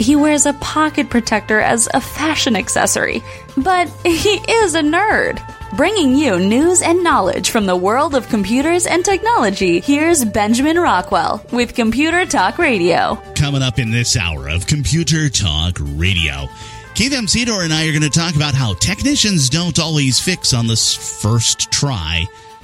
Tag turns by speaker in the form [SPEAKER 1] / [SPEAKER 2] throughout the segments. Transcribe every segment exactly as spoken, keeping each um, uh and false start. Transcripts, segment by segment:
[SPEAKER 1] he wears a pocket protector as a fashion accessory. But he is a nerd. Bringing you news and knowledge from the world of computers and technology, here's Benjamin Rockwell with Computer Talk Radio.
[SPEAKER 2] Coming up in this hour of Computer Talk Radio, Keith M. Cedar and I are going to talk about how technicians don't always fix on this first try,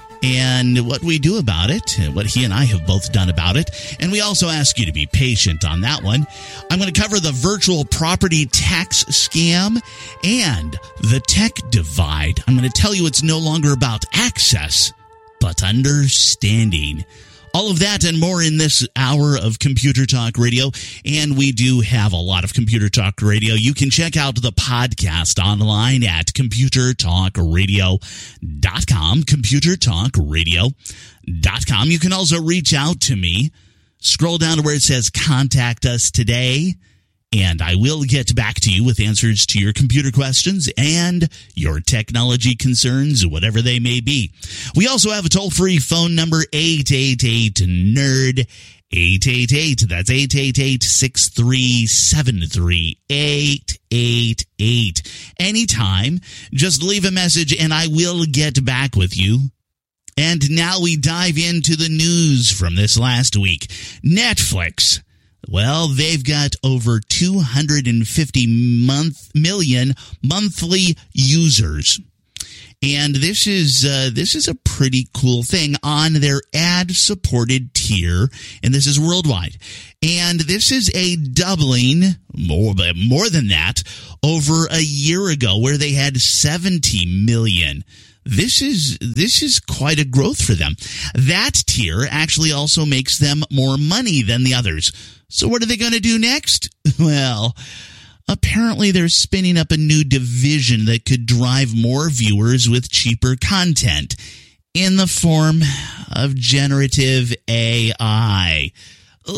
[SPEAKER 2] and what we do about it, and what he and I have both done about it. And we also ask you to be patient on that one. I'm going to cover the virtual property tax scam and the tech divide. I'm going to tell you it's no longer about access, but understanding. All of that and more in this hour of Computer Talk Radio. And we do have a lot of Computer Talk Radio. You can check out the podcast online at computer talk radio dot com, computer talk radio dot com. You can also reach out to me. Scroll down to where it says Contact Us Today, and I will get back to you with answers to your computer questions and your technology concerns, whatever they may be. We also have a toll-free phone number, eight eight eight, nerd, eight eight eight. That's eight eight eight, six three seven three, eight eight eight. Anytime, just leave a message and I will get back with you. And now we dive into the news from this last week. Netflix. Well, they've got over two hundred fifty month, million monthly users. And this is uh, this is a pretty cool thing on their ad-supported tier, and this is worldwide. And this is a doubling, more, more than that, over a year ago, where they had seventy million. This is this is quite a growth for them. That tier actually also makes them more money than the others. So what are they going to do next? Well, apparently they're spinning up a new division that could drive more viewers with cheaper content in the form of generative A I. Ugh,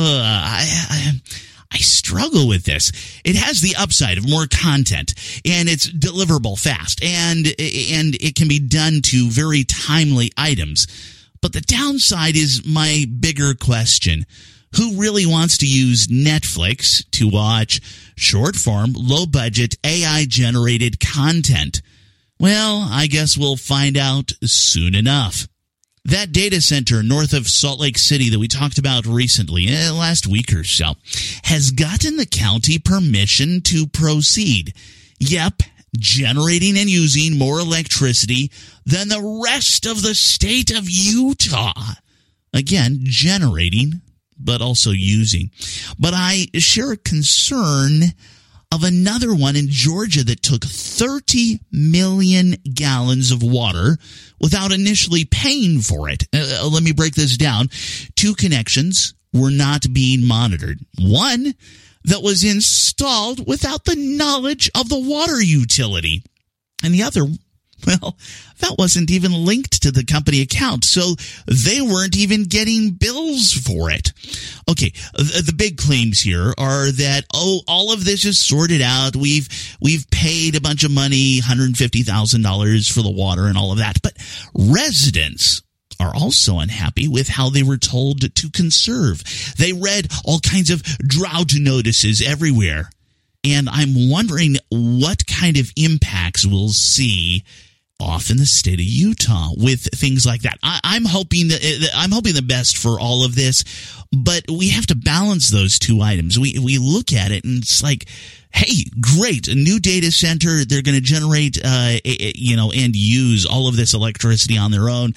[SPEAKER 2] I, I, I struggle with this. It has the upside of more content, and it's deliverable fast, and and it can be done to very timely items. But the downside is my bigger question. Who really wants to use Netflix to watch short-form, low-budget, A I-generated content? Well, I guess we'll find out soon enough. That data center north of Salt Lake City that we talked about recently, eh, last week or so, has gotten the county permission to proceed. Yep, generating and using more electricity than the rest of the state of Utah. Again, generating, but also using. But I share a concern of another one in Georgia that took thirty million gallons of water without initially paying for it. Uh, let me break this down. Two connections were not being monitored. One that was installed without the knowledge of the water utility. And the other, well, that wasn't even linked to the company account, so they weren't even getting bills for it. Okay, the, the big claims here are that, oh, all of this is sorted out. We've we've paid a bunch of money, one hundred fifty thousand dollars for the water and all of that. But residents are also unhappy with how they were told to conserve. They read all kinds of drought notices everywhere. And I'm wondering what kind of impacts we'll see off in the state of Utah with things like that. I, I'm hoping that I'm hoping the best for all of this, but we have to balance those two items. We we look at it and it's like, hey, great, a new data center. They're going to generate, uh, you know, and use all of this electricity on their own.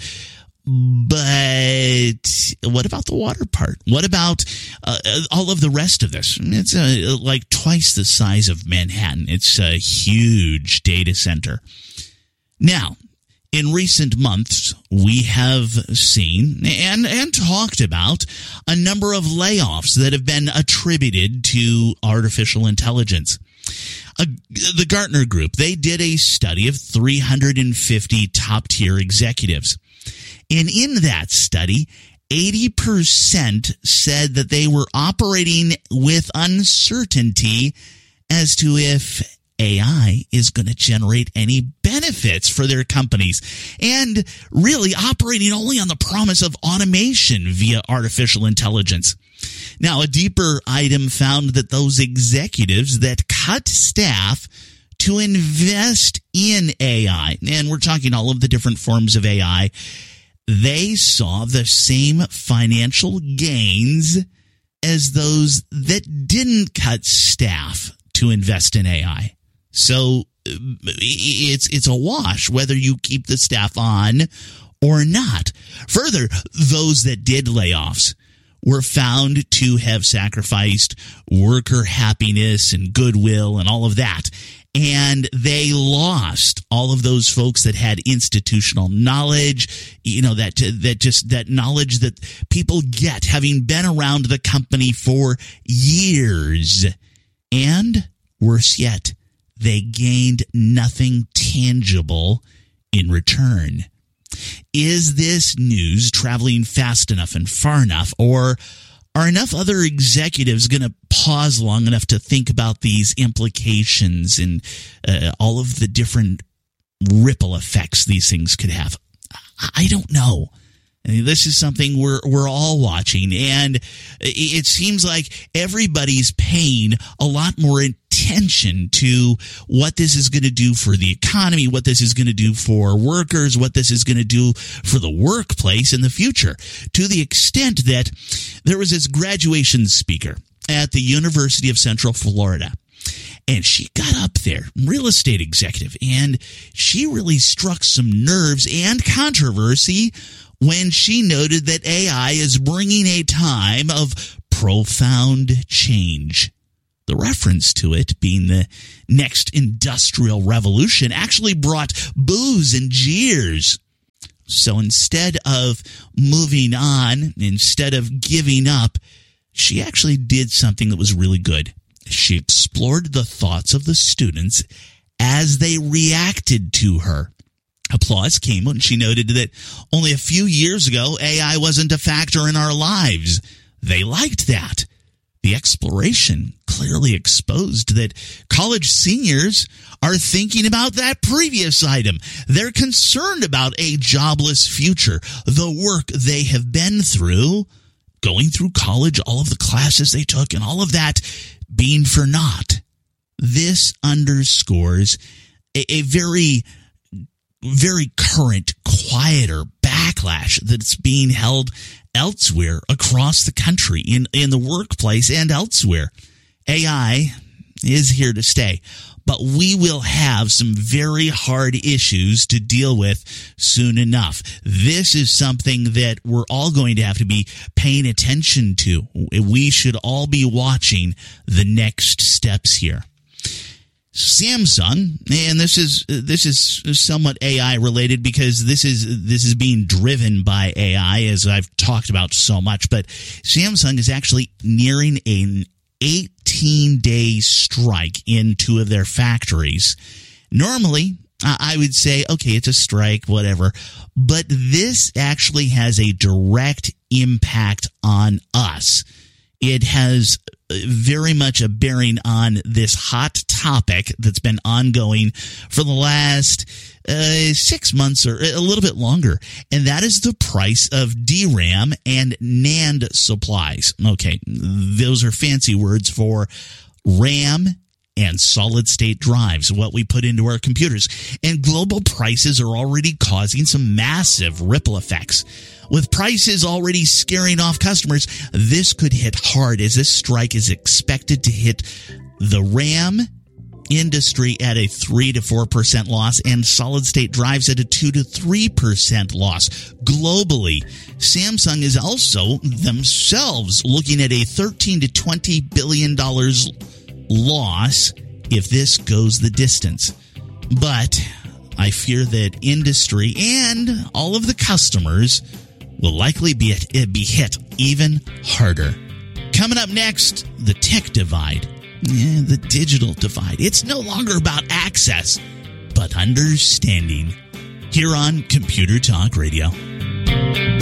[SPEAKER 2] But what about the water part? What about uh, all of the rest of this? It's uh, like twice the size of Manhattan. It's a huge data center. Now, in recent months, we have seen and, and talked about a number of layoffs that have been attributed to artificial intelligence. Uh, the Gartner Group, they did a study of three hundred fifty top-tier executives. And in that study, eighty percent said that they were operating with uncertainty as to if A I is going to generate any benefits for their companies, and really operating only on the promise of automation via artificial intelligence. Now, a deeper item found that those executives that cut staff to invest in A I, and we're talking all of the different forms of A I, they saw the same financial gains as those that didn't cut staff to invest in A I. So it's it's a wash whether you keep the staff on or not. Further, those that did layoffs were found to have sacrificed worker happiness and goodwill and all of that. And they lost all of those folks that had institutional knowledge, you know, that that just that knowledge that people get having been around the company for years. And worse yet, they gained nothing tangible in return. Is this news traveling fast enough and far enough, or are enough other executives going to pause long enough to think about these implications and uh, all of the different ripple effects these things could have? I don't know. I mean, this is something we're we're all watching, and it seems like everybody's paying a lot more attention to what this is going to do for the economy, what this is going to do for workers, what this is going to do for the workplace in the future, to the extent that there was this graduation speaker at the University of Central Florida. And she got up there, real estate executive, and she really struck some nerves and controversy when she noted that A I is bringing a time of profound change. The reference to it being the next industrial revolution actually brought boos and jeers. So instead of moving on, instead of giving up, she actually did something that was really good. She explored the thoughts of the students as they reacted to her. Applause came when she noted that only a few years ago, A I wasn't a factor in our lives. They liked that. The exploration clearly exposed that college seniors are thinking about that previous item. They're concerned about a jobless future, the work they have been through, going through college, all of the classes they took, and all of that being for naught. This underscores a, a very very current, quieter backlash that's being held elsewhere across the country, in, in the workplace and elsewhere. A I is here to stay, but we will have some very hard issues to deal with soon enough. This is something that we're all going to have to be paying attention to. We should all be watching the next steps here. Samsung, and this is this is somewhat A I related because this is this is being driven by A I, as I've talked about so much, but Samsung is actually nearing an eighteen-day strike in two of their factories. Normally, I would say, okay, it's a strike, whatever, but this actually has a direct impact on us. It has very much a bearing on this hot topic that's been ongoing for the last uh, six months or a little bit longer, and that is the price of D RAM and NAND supplies. Okay, those are fancy words for RAM and solid-state drives, what we put into our computers. And global prices are already causing some massive ripple effects. With prices already scaring off customers, this could hit hard, as this strike is expected to hit the RAM industry at a three to four percent loss and solid-state drives at a two to three percent loss. Globally, Samsung is also themselves looking at a thirteen to twenty billion dollars loss if this goes the distance. But I fear that industry and all of the customers will likely be, be hit even harder. Coming up next, the tech divide. Yeah, the digital divide. It's no longer about access, but understanding. Here on Computer Talk Radio.